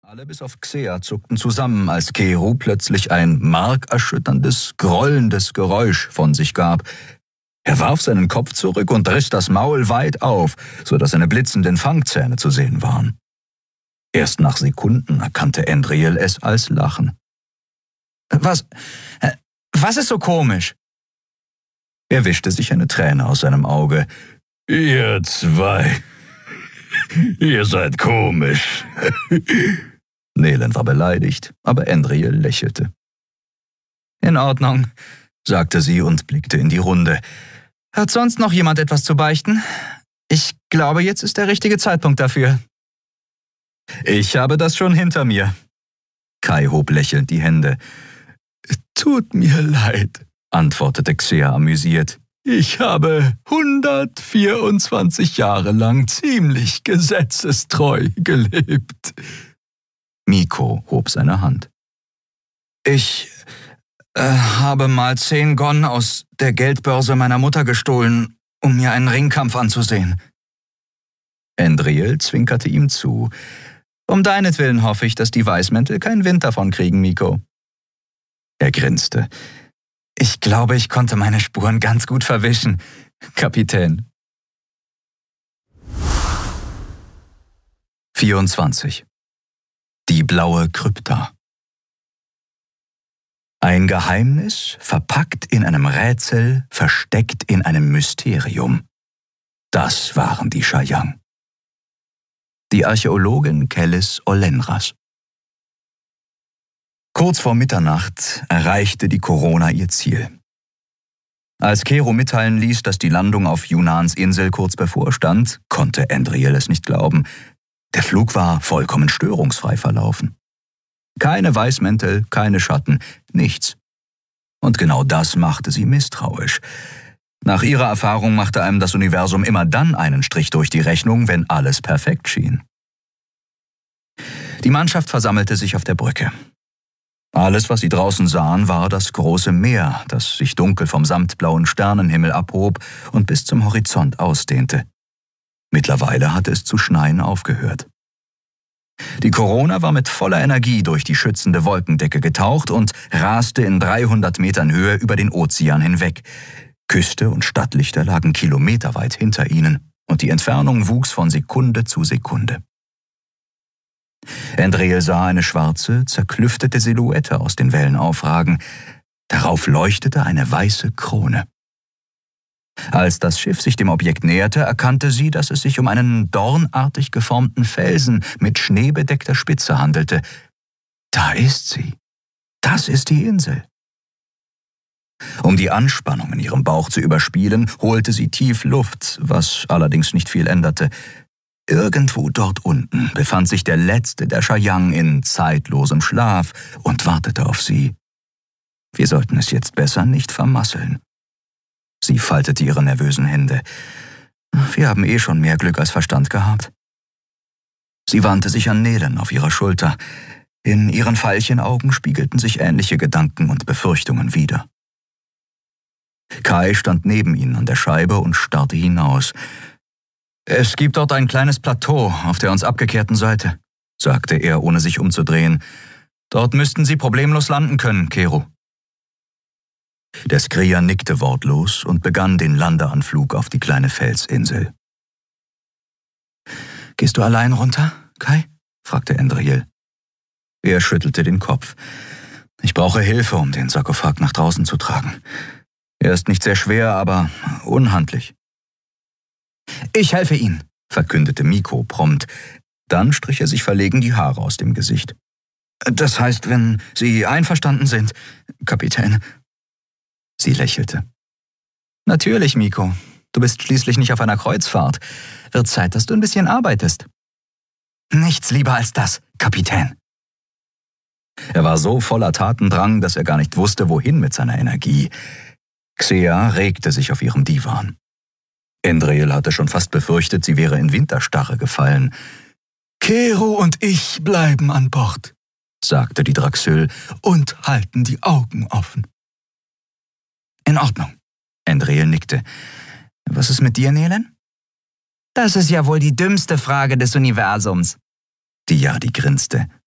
Alle bis auf Xea zuckten zusammen, als Kero plötzlich ein markerschütterndes, grollendes Geräusch von sich gab. Er warf seinen Kopf zurück und riss das Maul weit auf, so dass seine blitzenden Fangzähne zu sehen waren. Erst nach Sekunden erkannte Andriel es als Lachen. Was ist so komisch?« Er wischte sich eine Träne aus seinem Auge. »Ihr zwei, ihr seid komisch.« Nelen war beleidigt, aber Andriel lächelte. »In Ordnung«, sagte sie und blickte in die Runde. »Hat sonst noch jemand etwas zu beichten? Ich glaube, jetzt ist der richtige Zeitpunkt dafür.« »Ich habe das schon hinter mir.« Kai hob lächelnd die Hände. »Tut mir leid«, antwortete Xea amüsiert. »Ich habe 124 Jahre lang ziemlich gesetzestreu gelebt.« Miko hob seine Hand. »Ich habe mal 10 Gon aus der Geldbörse meiner Mutter gestohlen, um mir einen Ringkampf anzusehen.« Andriel zwinkerte ihm zu. »Um deinetwillen hoffe ich, dass die Weißmäntel keinen Wind davon kriegen, Miko.« Er grinste. »Ich glaube, ich konnte meine Spuren ganz gut verwischen, Kapitän.« 24. Die blaue Krypta. Ein Geheimnis, verpackt in einem Rätsel, versteckt in einem Mysterium. Das waren die Chayang. Die Archäologin Kellis Olenras. Kurz vor Mitternacht erreichte die Corona ihr Ziel. Als Kero mitteilen ließ, dass die Landung auf Yunans Insel kurz bevorstand, konnte Andriel es nicht glauben. Der Flug war vollkommen störungsfrei verlaufen. Keine Weißmäntel, keine Schatten, nichts. Und genau das machte sie misstrauisch. Nach ihrer Erfahrung machte einem das Universum immer dann einen Strich durch die Rechnung, wenn alles perfekt schien. Die Mannschaft versammelte sich auf der Brücke. Alles, was sie draußen sahen, war das große Meer, das sich dunkel vom samtblauen Sternenhimmel abhob und bis zum Horizont ausdehnte. Mittlerweile hatte es zu schneien aufgehört. Die Corona war mit voller Energie durch die schützende Wolkendecke getaucht und raste in 300 Metern Höhe über den Ozean hinweg. Küste und Stadtlichter lagen kilometerweit hinter ihnen und die Entfernung wuchs von Sekunde zu Sekunde. Andriel sah eine schwarze, zerklüftete Silhouette aus den Wellen aufragen. Darauf leuchtete eine weiße Krone. Als das Schiff sich dem Objekt näherte, erkannte sie, dass es sich um einen dornartig geformten Felsen mit schneebedeckter Spitze handelte. Da ist sie. Das ist die Insel. Um die Anspannung in ihrem Bauch zu überspielen, holte sie tief Luft, was allerdings nicht viel änderte. Irgendwo dort unten befand sich der letzte der Chayang in zeitlosem Schlaf und wartete auf sie. Wir sollten es jetzt besser nicht vermasseln. Sie faltete ihre nervösen Hände. Wir haben schon mehr Glück als Verstand gehabt. Sie wandte sich an Nelen auf ihrer Schulter. In ihren Veilchenaugen spiegelten sich ähnliche Gedanken und Befürchtungen wider. Kai stand neben ihnen an der Scheibe und starrte hinaus. »Es gibt dort ein kleines Plateau auf der uns abgekehrten Seite«, sagte er, ohne sich umzudrehen. »Dort müssten Sie problemlos landen können, Kero.« Der Skrier nickte wortlos und begann den Landeanflug auf die kleine Felsinsel. »Gehst du allein runter, Kai?« fragte Andriel. Er schüttelte den Kopf. »Ich brauche Hilfe, um den Sarkophag nach draußen zu tragen. Er ist nicht sehr schwer, aber unhandlich.« »Ich helfe Ihnen«, verkündete Miko prompt. Dann strich er sich verlegen die Haare aus dem Gesicht. »Das heißt, wenn Sie einverstanden sind, Kapitän.« Sie lächelte. »Natürlich, Miko. Du bist schließlich nicht auf einer Kreuzfahrt. Wird Zeit, dass du ein bisschen arbeitest.« »Nichts lieber als das, Kapitän.« Er war so voller Tatendrang, dass er gar nicht wusste, wohin mit seiner Energie. Xea regte sich auf ihrem Divan. Andriel hatte schon fast befürchtet, sie wäre in Winterstarre gefallen. »Kero und ich bleiben an Bord«, sagte die Draxyl, »und halten die Augen offen.« »In Ordnung«, Andriel nickte. »Was ist mit dir, Nelen?« »Das ist ja wohl die dümmste Frage des Universums.« Die Yadi grinste.